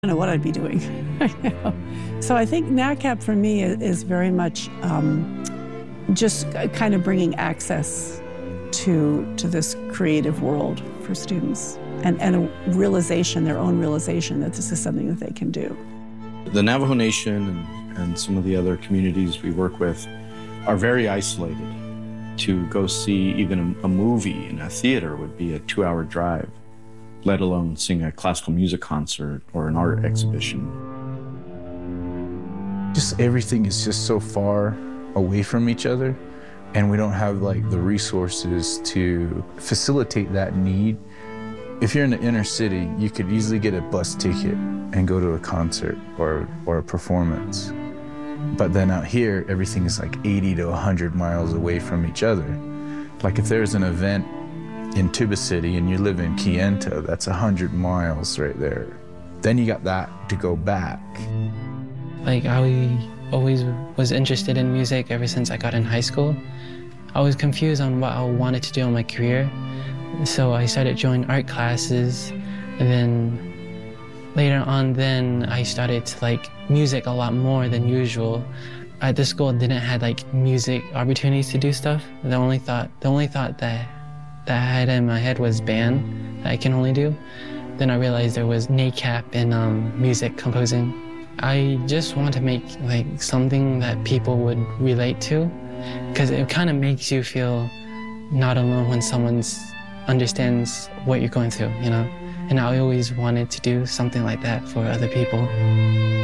I don't know what I'd be doing right now. So I think NACAP for me is very much just kind of bringing access to this creative world for students and a realization, their own realization that this is something that they can do. The Navajo Nation and some of the other communities we work with are very isolated. To go see even a movie in a theater would be a 2-hour drive, let alone sing a classical music concert or an art exhibition. Just everything is just so far away from each other, and we don't have like the resources to facilitate that need. If you're in the inner city, you could easily get a bus ticket and go to a concert or a performance. But then out here, everything is like 80 to 100 miles away from each other. Like if there's an event in Tuba City and you live in Kayenta, that's 100 miles right there. Then you got that to go back. Like I always was interested in music ever since I got in high school. I was confused on what I wanted to do in my career. So I started joining art classes, and then later on I started to like music a lot more than usual. At the school didn't have like music opportunities to do stuff. The only thought that I had in my head was band that I can only do. Then I realized there was NACAP and music composing. I just want to make like something that people would relate to, because it kind of makes you feel not alone when someone understands what you're going through, you know? And I always wanted to do something like that for other people.